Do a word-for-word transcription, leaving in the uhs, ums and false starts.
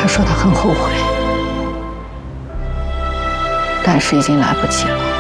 他说他很后悔，但是已经来不及了。